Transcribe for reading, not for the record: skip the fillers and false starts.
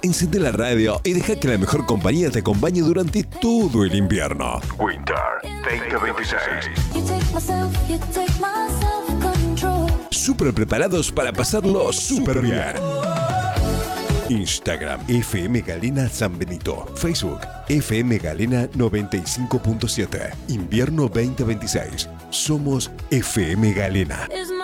Encende la radio y deja que la mejor compañía te acompañe durante todo el invierno. Winter 2026. Súper preparados para pasarlo súper bien. Instagram FM Galena San Benito. Facebook FM Galena 95.7. Invierno 2026. Somos FM Galena.